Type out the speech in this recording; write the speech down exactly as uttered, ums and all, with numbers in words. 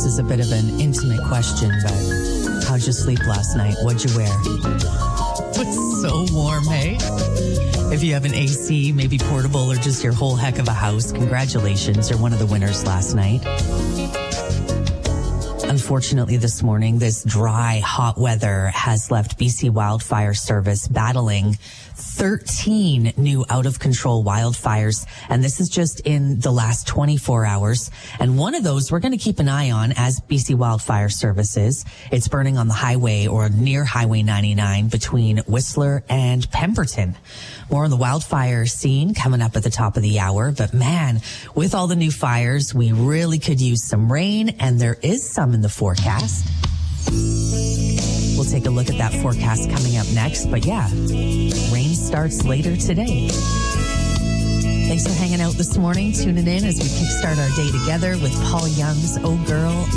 is a bit of an intimate question, but how'd you sleep last night? What'd you wear? It's so warm, hey? If you have an A C, maybe portable, or just your whole heck of a house, congratulations. You're one of the winners last night. Unfortunately, this morning, this dry, hot weather has left B C Wildfire Service battling thirteen new out-of-control wildfires, and this is just in the last twenty-four hours. And one of those we're going to keep an eye on as B C Wildfire Services. It's burning on the highway or near Highway ninety-nine between Whistler and Pemberton. More on the wildfire scene coming up at the top of the hour. But man, with all the new fires, we really could use some rain, and there is some in the forecast. We'll take a look at that forecast coming up next. But yeah, rain starts later today. Thanks for hanging out this morning, tuning in as we kickstart our day together with Paul Young's Oh Girl,